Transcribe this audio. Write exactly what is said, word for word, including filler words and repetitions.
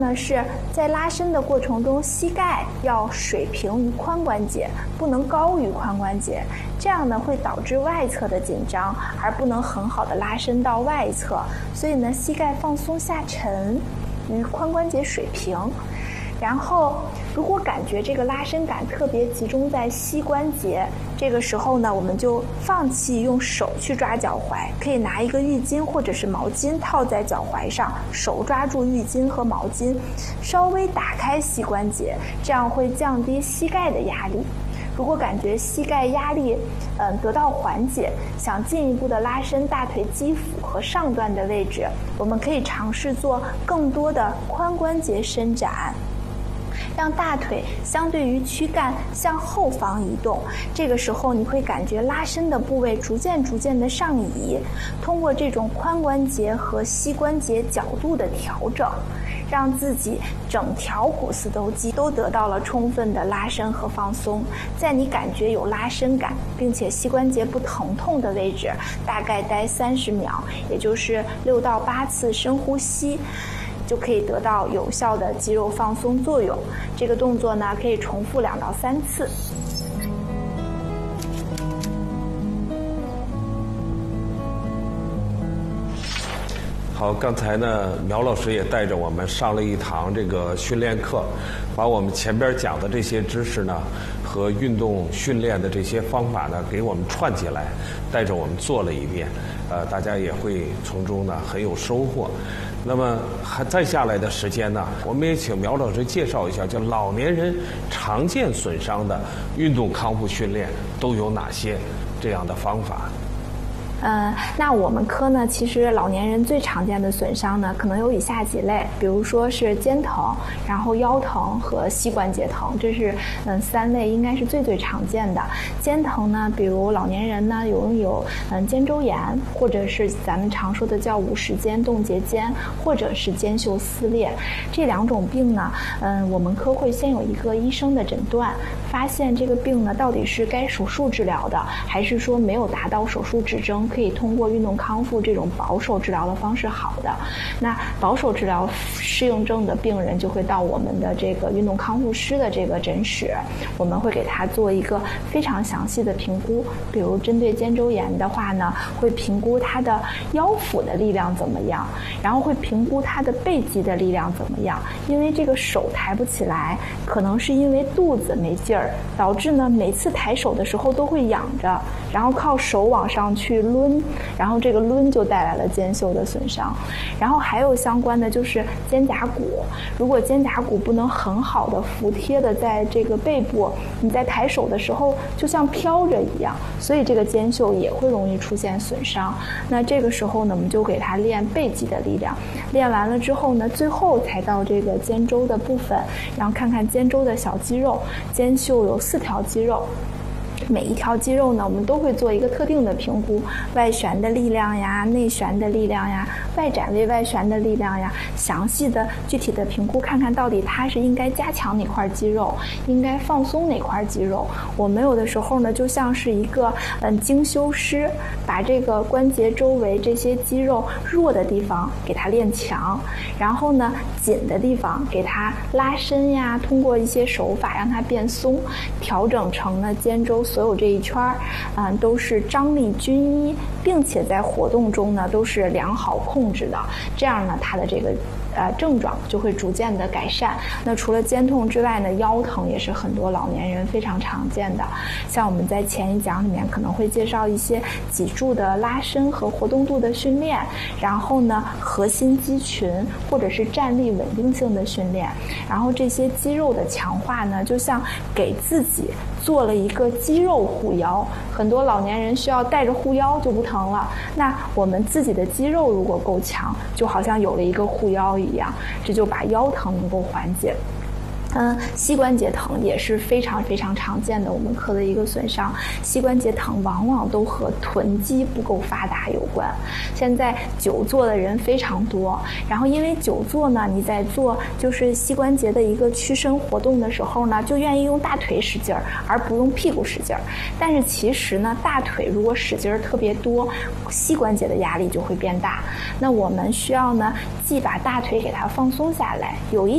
呢是在拉伸的过程中，膝盖要水平于髋关节，不能高于髋关节，这样呢会导致外侧的紧张，而不能很好的拉伸到外侧。所以呢，膝盖放松下沉，与髋关节水平。然后，如果感觉这个拉伸感特别集中在膝关节，这个时候呢，我们就放弃用手去抓脚踝，可以拿一个浴巾或者是毛巾套在脚踝上，手抓住浴巾和毛巾，稍微打开膝关节，这样会降低膝盖的压力。如果感觉膝盖压力嗯得到缓解，想进一步的拉伸大腿肌腹和上段的位置，我们可以尝试做更多的髋关节伸展。让大腿相对于躯干向后方移动，这个时候你会感觉拉伸的部位逐渐逐渐的上移。通过这种髋关节和膝关节角度的调整，让自己整条股四头肌都得到了充分的拉伸和放松。在你感觉有拉伸感，并且膝关节不疼痛的位置，大概待三十秒，也就是六到八次深呼吸，就可以得到有效的肌肉放松作用。这个动作呢，可以重复两到三次。 好，刚才呢，苗老师也带着我们上了一堂这个训练课，把我们前边讲的这些知识呢，和运动训练的这些方法呢，给我们串起来，带着我们做了一遍，呃，大家也会从中呢很有收获。那么还再下来的时间呢，我们也请苗老师介绍一下，就老年人常见损伤的运动康复训练都有哪些这样的方法。 嗯，那我们科呢，其实老年人最常见的损伤呢，可能有以下几类，比如说是肩疼，然后腰疼和膝关节疼，这是嗯三类应该是最最常见的。肩疼呢，比如老年人呢有有嗯肩周炎，或者是咱们常说的叫五十肩、冻结肩，或者是肩袖撕裂，这两种病呢，嗯，我们科会先有一个医生的诊断，发现这个病呢到底是该手术治疗的，还是说没有达到手术指征，可以通过运动康复这种保守治疗的方式好的。那保守治疗适应症的病人就会到我们的这个运动康复师的这个诊室，我们会给他做一个非常详细的评估。比如针对肩周炎的话呢，会评估他的腰腹的力量怎么样，然后会评估他的背肌的力量怎么样。因为这个手抬不起来，可能是因为肚子没劲儿，导致呢每次抬手的时候都会仰着，然后靠手往上去抡，然后这个抡就带来了肩袖的损伤。然后还有相关的就是肩胛骨，如果肩胛骨不能很好的服帖的在这个背部，你在抬手的时候就像飘着一样，所以这个肩袖也会容易出现损伤。那这个时候呢，我们就给他练背肌的力量，练完了之后呢，最后才到这个肩周的部分，然后看看肩周的小肌肉。肩袖有四条肌肉，每一条肌肉呢，我们都会做一个特定的评估，外旋的力量呀，内旋的力量呀，外展位外旋的力量呀，详细的具体的评估，看看到底它是应该加强哪块肌肉，应该放松哪块肌肉。我们有的时候呢，就像是一个嗯精修师，把这个关节周围这些肌肉弱的地方给它练强，然后呢紧的地方给它拉伸呀，通过一些手法让它变松，调整成呢肩周所有这一圈儿，嗯，都是张力均一，并且在活动中呢都是良好控制的。这样呢，它的这个呃症状就会逐渐的改善。那除了肩痛之外呢，腰疼也是很多老年人非常常见的。像我们在前一讲里面可能会介绍一些脊柱的拉伸和活动度的训练，然后呢核心肌群或者是站立稳定性的训练，然后这些肌肉的强化呢，就像给自己做了一个肌肉护腰。很多老年人需要带着护腰就不疼了，那我们自己的肌肉如果够强，就好像有了一个护腰一样，这就把腰疼能够缓解。嗯，膝关节疼也是非常非常常见的我们科的一个损伤。膝关节疼往往都和臀肌不够发达有关。现在久坐的人非常多，然后因为久坐呢，你在做就是膝关节的一个屈伸活动的时候呢，就愿意用大腿使劲儿，而不用屁股使劲儿。但是其实呢，大腿如果使劲儿特别多，膝关节的压力就会变大。那我们需要呢，既把大腿给它放松下来，有一